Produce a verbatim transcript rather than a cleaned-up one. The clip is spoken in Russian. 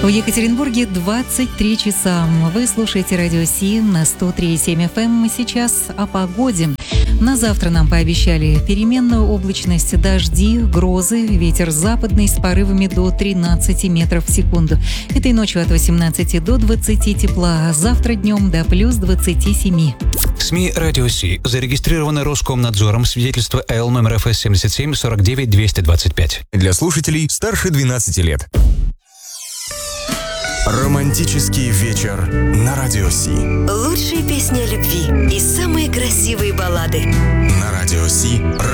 В Екатеринбурге двадцать три часа. Вы слушаете радио Си на сто три и семь эф эм. Мы сейчас о погоде. На завтра нам пообещали переменную облачность, дожди, грозы, ветер западный с порывами до тринадцати метров в секунду. Этой ночью от восемнадцати до двадцати тепла, а завтра днем до плюс двадцати семи. СМИ «Радио Си» зарегистрированы Роскомнадзором, свидетельство Л номер эф эс семьдесят семь сорок девять двести двадцать пять. Для слушателей старше двенадцати лет. Романтический вечер на Радио Си. Лучшие песни о любви и самые красивые баллады. На Радио Си.